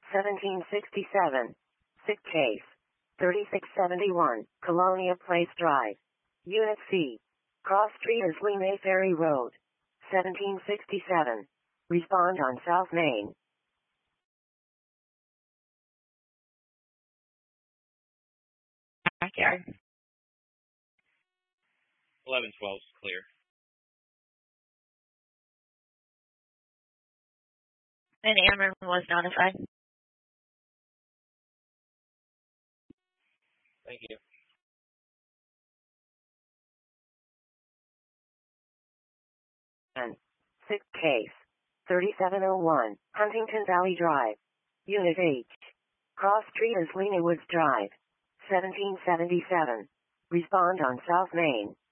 1767. Sick case. 3671, Colonia Place Drive. Unit C. Cross Street is Lee May Ferry Road. 1767. Respond on South Main. Backyard. 1112 is clear. And Ameren was notified. Thank you. And sick case. 3701, Huntington Valley Drive. Unit H. Cross Street is Lena Woods Drive. 1777. Respond on South Main.